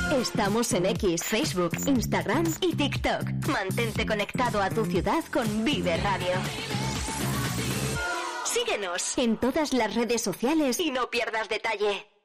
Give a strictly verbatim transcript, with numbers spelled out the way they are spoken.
Estamos en X, Facebook, Instagram y TikTok. Mantente conectado a tu ciudad con Vive Radio. Síguenos en todas las redes sociales y no pierdas detalle.